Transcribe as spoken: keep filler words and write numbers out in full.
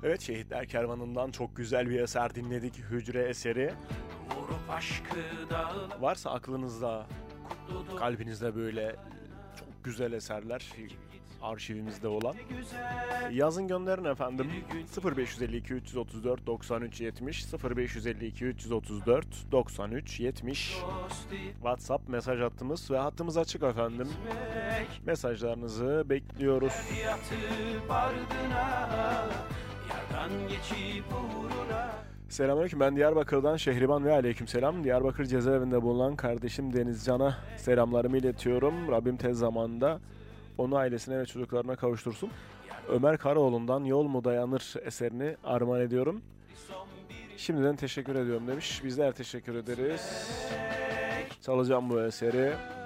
Evet, Şehitler Kervanı'ndan çok güzel bir eser dinledik. Hücre eseri. Varsa aklınızda, kalbinizde böyle çok güzel eserler arşivimizde olan, yazın gönderin efendim. sıfır beş elli iki üç otuz dört doksan üç yetmiş sıfır beş elli iki üç otuz dört doksan üç yetmiş WhatsApp mesaj hattımız ve hattımız açık efendim. Mesajlarınızı bekliyoruz. Selamünaleyküm, ben Diyarbakır'dan Şehriban ve aleykümselam. Diyarbakır cezaevinde bulunan kardeşim Denizcan'a selamlarımı iletiyorum. Rabbim tez zamanda onu ailesine ve çocuklarına kavuştursun. Ömer Karaoğlu'ndan Yol Mu Dayanır eserini armağan ediyorum. Şimdiden teşekkür ediyorum demiş. Bizler teşekkür ederiz. Çalacağım bu eseri.